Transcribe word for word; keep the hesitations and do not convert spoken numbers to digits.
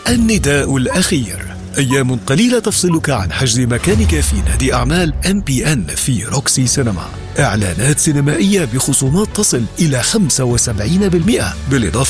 النداء الأخير: أيام قليلة تفصلك عن حجز مكانك في نادي أعمال إم بي إن في روكسي سينما. إعلانات سينمائية بخصومات تصل إلى خمسة وسبعين بالمئة، بالإضافة